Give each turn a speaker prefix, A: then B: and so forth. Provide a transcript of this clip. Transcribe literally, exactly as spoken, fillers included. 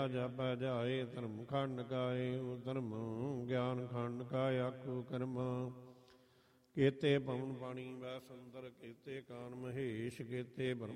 A: ਜਾਪੈ ਜਾਏ, ਧਰਮ ਖੰਡ ਕਾਏ ਓ ਧਰਮ, ਗਿਆਨ ਖੰਡ ਕਾ ਆਖੋ ਕਰਮ। ਕੇਤੇ ਪਵਨ ਪਾਣੀ ਵੈ ਸੰਦਰ, ਕੇਤੇ ਕਾਨ ਮਹੇਸ਼, ਕੇਤੇ ਬ੍ਰਹਮ